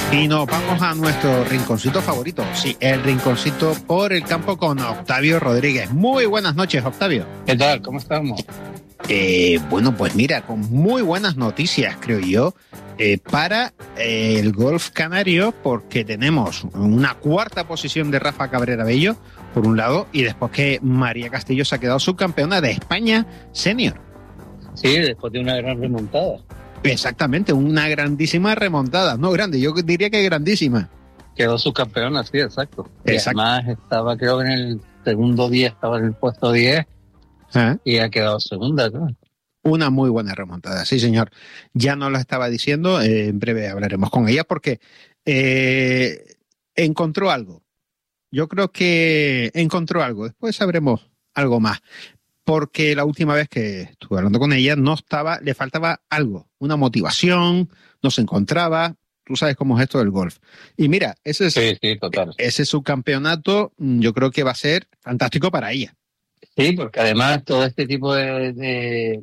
Y nos vamos a nuestro rinconcito favorito. Sí, el rinconcito por el campo con Octavio Rodríguez. Muy buenas noches, Octavio. ¿Qué tal? ¿Cómo estamos? Bueno, pues mira, con muy buenas noticias, creo yo, para el golf canario, porque tenemos una cuarta posición de Rafa Cabrera Bello, por un lado, y después que María Castillo se ha quedado subcampeona de España senior. Sí, después de una gran remontada. Exactamente, una grandísima remontada. No grande, yo diría que grandísima. Quedó subcampeona, sí, exacto. Exacto. Y además estaba, creo que en el segundo día estaba en el puesto 10 y ha quedado segunda, ¿no? Una muy buena remontada, sí señor. Ya nos lo estaba diciendo, en breve hablaremos con ella porque encontró algo. Yo creo que encontró algo, después sabremos algo más. Porque la última vez que estuve hablando con ella le faltaba algo, una motivación, no se encontraba. Tú sabes cómo es esto del golf. Y mira, ese subcampeonato yo creo que va a ser fantástico para ella. Sí, porque además todo este tipo de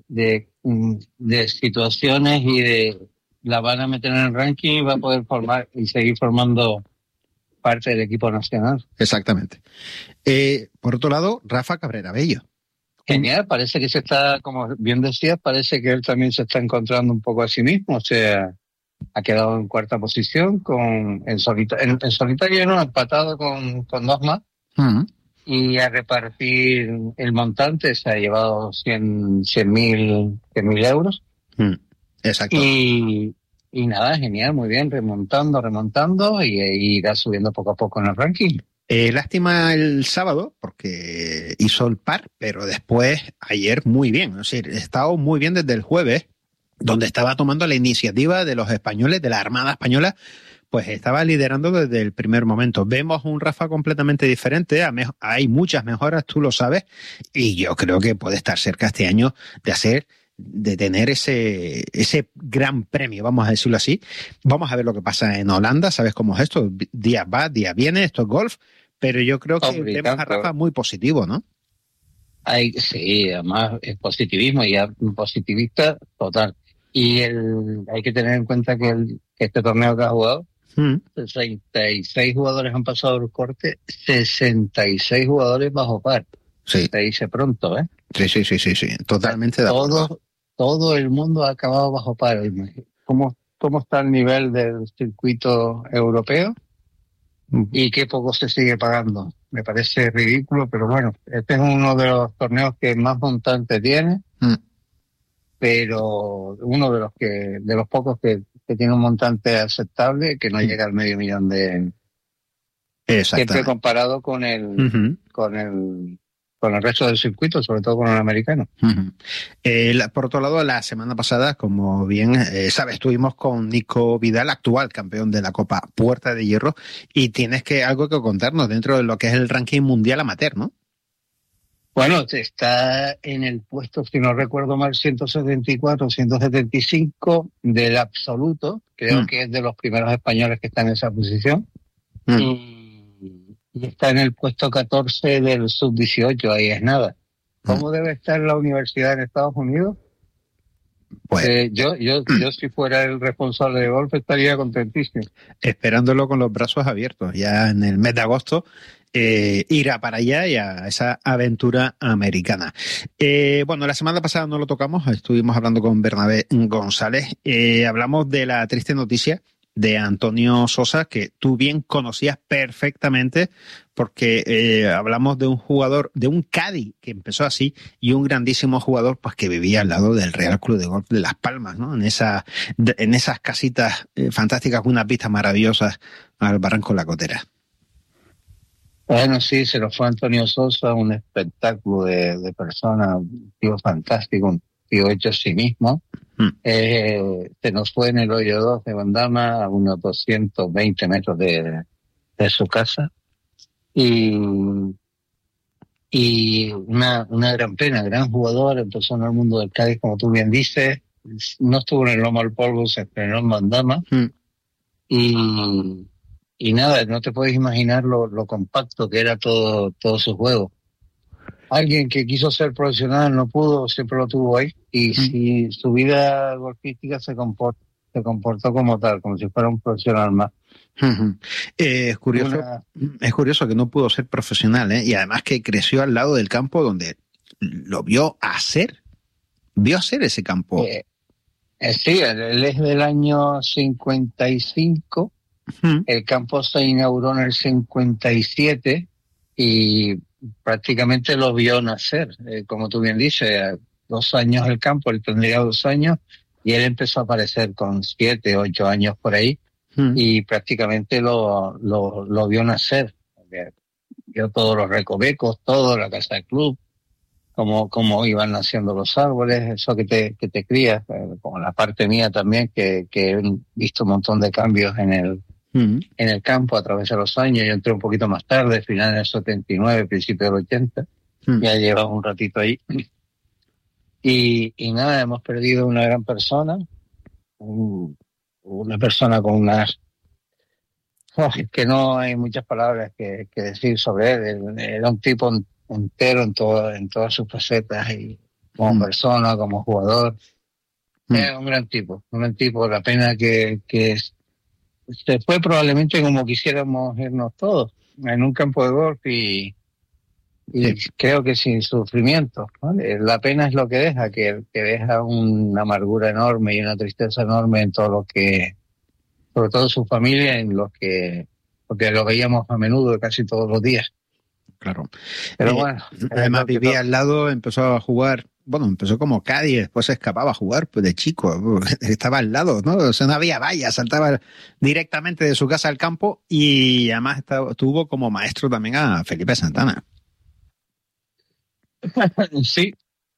situaciones la van a meter en el ranking y va a poder formar y seguir formando parte del equipo nacional. Exactamente. Por otro lado, Rafa Cabrera Bello. Genial, parece que se está, como bien decías, parece que él también se está encontrando un poco a sí mismo, o sea, ha quedado en cuarta posición en solitario, no, empatado con dos más, y a repartir el montante se ha llevado 100.000 euros. Exacto. Y nada, genial, muy bien, remontando y irá subiendo poco a poco en el ranking. Lástima el sábado porque hizo el par, pero después ayer muy bien. Es decir, he estado muy bien desde el jueves, donde estaba tomando la iniciativa de los españoles, de la Armada Española, pues estaba liderando desde el primer momento. Vemos un Rafa completamente diferente, hay muchas mejoras, tú lo sabes, y yo creo que puede estar cerca este año de tener ese gran premio, vamos a decirlo así. Vamos a ver lo que pasa en Holanda, sabes cómo es esto, día va, día viene, esto es golf, pero yo creo que vemos a Rafa muy positivo, ¿no? Sí, además es positivismo y positivista total. Y hay que tener en cuenta que este torneo que ha jugado, 66 jugadores han pasado el corte, 66 jugadores bajo par. Sí. Se dice pronto, ¿eh? Sí, totalmente de acuerdo. Todo el mundo ha acabado bajo par. ¿Cómo está el nivel del circuito europeo? Y qué poco se sigue pagando. Me parece ridículo, pero bueno, este es uno de los torneos que más montante tiene, pero uno de los pocos que tiene un montante aceptable, que no llega al $500,000 de... Siempre comparado con el resto del circuito, sobre todo con el americano. Por otro lado, la semana pasada, como bien sabes, estuvimos con Nico Vidal, actual campeón de la Copa Puerta de Hierro, y tienes algo que contarnos dentro de lo que es el ranking mundial amateur, ¿no? Bueno, está en el puesto, si no recuerdo mal, 174, 175 del absoluto. Creo que es de los primeros españoles que están en esa posición. Y está en el puesto 14 del sub-18, ahí es nada. ¿Cómo debe estar la universidad en Estados Unidos? Pues yo si fuera el responsable de golf estaría contentísimo. Esperándolo con los brazos abiertos. Ya en el mes de agosto irá para allá y a esa aventura americana. Bueno, la semana pasada no lo tocamos, estuvimos hablando con Bernabé González. Hablamos de la triste noticia de Antonio Sosa, que tú bien conocías perfectamente, porque hablamos de un jugador, de un Cádiz que empezó así, y un grandísimo jugador pues que vivía al lado del Real Club de Golf de Las Palmas, ¿no? En esas casitas fantásticas, con unas vistas maravillosas al Barranco La Cotera. Bueno, sí, se nos fue Antonio Sosa, un espectáculo de persona, un tío fantástico, un tío hecho a sí mismo. Se nos fue en el hoyo 2 de Bandama, a unos 220 metros de su casa. Y una gran pena, gran jugador, empezó en el mundo del Cádiz, como tú bien dices. No estuvo en el lomo al polvo, se estrenó en Bandama. Y nada, no te puedes imaginar lo compacto que era todo su juego. Alguien que quiso ser profesional no pudo, siempre lo tuvo ahí. Y si su vida golfística se se comportó como tal, como si fuera un profesional más. Es curioso que no pudo ser profesional, ¿eh? Y además que creció al lado del campo donde lo vio hacer ese campo. Sí, él es del año 55, el campo se inauguró en el 57 y prácticamente lo vio nacer, como tú bien dices, 2 años el campo, él tendría 2 años y él empezó a aparecer con 7, 8 años por ahí y prácticamente lo vio nacer, vio todos los recovecos, todo, la casa del club, cómo iban naciendo los árboles, eso que te crías, como la parte mía también, que he visto un montón de cambios en el campo a través de los años. Yo entré un poquito más tarde, final del 79, principio del 80, ya llevaba un ratito ahí. Y nada, hemos perdido una gran persona, una persona con unas... que no hay muchas palabras que decir sobre él. Era un tipo entero en todas sus facetas, y como persona, como jugador. Era un gran tipo. La pena que se fue probablemente como quisiéramos irnos todos, en un campo de golf y creo que sin sufrimiento, ¿vale? La pena es lo que deja, que deja una amargura enorme y una tristeza enorme en todo lo que, sobre todo su familia, porque lo veíamos a menudo, casi todos los días. Claro. Pero bueno. Además vivía al lado, empezó a jugar, empezó como Cádiz, después se escapaba a jugar pues de chico, estaba al lado, ¿no? O sea, no había vallas, saltaba directamente de su casa al campo y además tuvo como maestro también a Felipe Santana. Sí,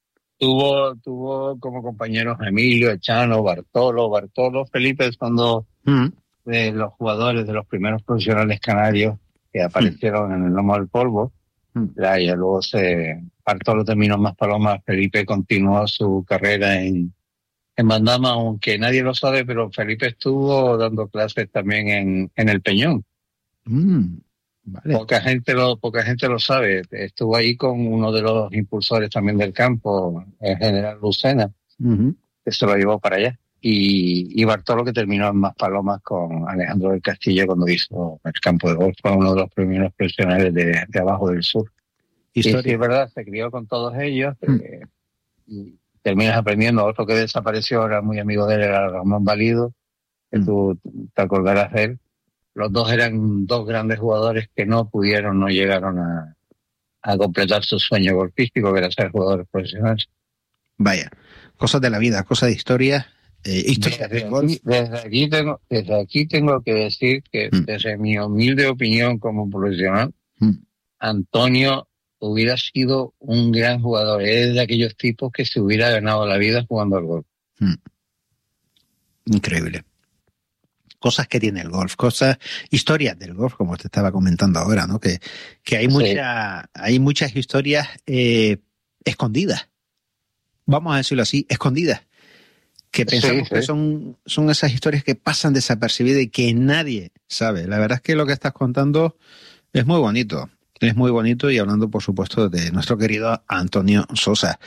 tuvo como compañeros a Emilio, Echano, Bartolo, Felipe son dos de los jugadores de los primeros profesionales canarios que aparecieron en el lomo del polvo. Ya luego Bartolo terminó en Maspalomas, Felipe continuó su carrera en Bandama, aunque nadie lo sabe, pero Felipe estuvo dando clases también en el Peñón. Vale. Poca gente lo sabe. Estuvo ahí con uno de los impulsores también del campo, el general Lucena, que se lo llevó para allá. Y Bartolo, que terminó en Maspalomas con Alejandro del Castillo cuando hizo el campo de golf, fue uno de los primeros profesionales de abajo del sur. Historia. Y sí, es verdad, se crió con todos ellos y terminas aprendiendo. Otro que desapareció, era muy amigo de él, era Ramón Valido, que tú te acordarás de él. Los dos eran dos grandes jugadores que no llegaron a completar su sueño golfístico, que era ser jugadores profesionales. Vaya, cosas de la vida, cosas de historia. Desde aquí tengo que decir que desde mi humilde opinión como profesional, Antonio hubiera sido un gran jugador. Es de aquellos tipos que se hubiera ganado la vida jugando al golf. Increíble. Cosas que tiene el golf, historias del golf, como te estaba comentando ahora, ¿no? Que hay muchas historias escondidas. Vamos a decirlo así, escondidas. Que pensamos que son esas historias que pasan desapercibidas y que nadie sabe. La verdad es que lo que estás contando es muy bonito. Es muy bonito, y hablando, por supuesto, de nuestro querido Antonio Sosa.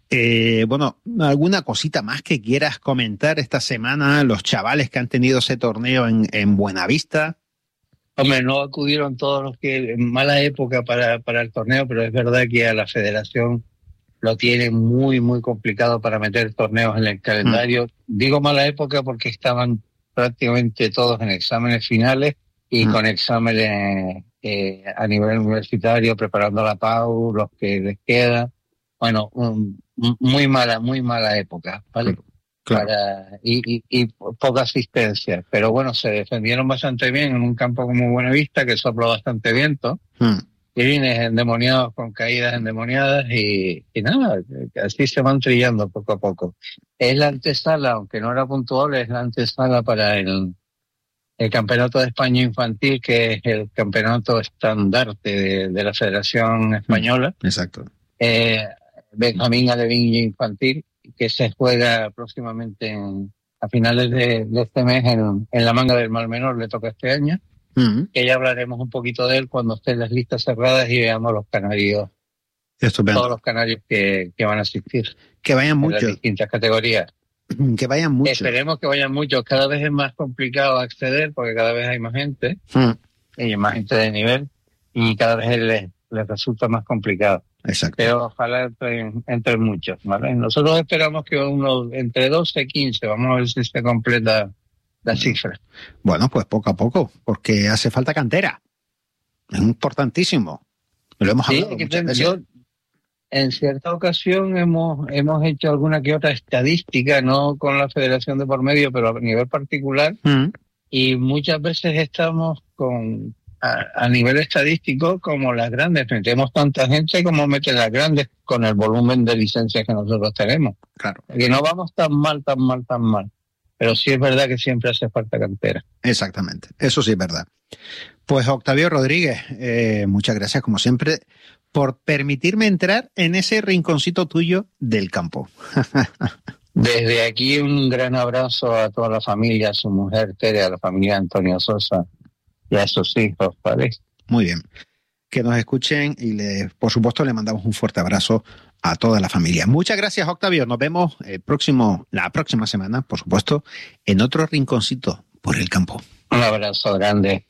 ¿Alguna cosita más que quieras comentar esta semana? Los chavales que han tenido ese torneo en Buenavista. Hombre, no acudieron todos los que en mala época para el torneo, pero es verdad que a la federación lo tiene muy, muy complicado para meter torneos en el calendario. Digo mala época porque estaban prácticamente todos en exámenes finales y con exámenes a nivel universitario, preparando la PAU, los que les quedan. Bueno, muy mala época, ¿vale? Claro. Y poca asistencia. Pero bueno, se defendieron bastante bien en un campo como Buenavista, que sopló bastante viento. Irines endemoniados con caídas endemoniadas y nada, así se van trillando poco a poco. Es la antesala, aunque no era puntuable, es la antesala para el Campeonato de España Infantil, que es el campeonato estandarte de la Federación Española. Exacto. Benjamín Alevín Infantil, que se juega próximamente a finales de este mes en la Manga del Mar Menor, le toca este año. Que ya hablaremos un poquito de él cuando estén las listas cerradas y veamos los canarios. Estupendo. Todos los canarios que van a asistir. Que vayan muchos. En las distintas categorías. Que vayan muchos. Esperemos que vayan muchos. Cada vez es más complicado acceder porque cada vez hay más gente y más gente de nivel y cada vez les resulta más complicado. Exacto. Pero ojalá entren muchos, ¿vale? Nosotros esperamos que entre 12 y 15, vamos a ver si se completa la cifra. Bueno, pues poco a poco, porque hace falta cantera. Es importantísimo. Lo hemos hablado muchas veces. En cierta ocasión hemos hecho alguna que otra estadística, no con la federación de por medio, pero a nivel particular, y muchas veces estamos a nivel estadístico como las grandes. Metemos tanta gente como meten las grandes con el volumen de licencias que nosotros tenemos. Claro. Que no vamos tan mal. Pero sí es verdad que siempre hace falta cantera. Exactamente, eso sí es verdad. Pues Octavio Rodríguez, muchas gracias como siempre por permitirme entrar en ese rinconcito tuyo del campo. Desde aquí un gran abrazo a toda la familia, a su mujer Tere, a la familia Antonio Sosa y a sus hijos, ¿vale? Muy bien. Que nos escuchen y por supuesto le mandamos un fuerte abrazo a toda la familia. Muchas gracias, Octavio. Nos vemos la próxima semana, por supuesto, en otro rinconcito por el campo. Un abrazo grande.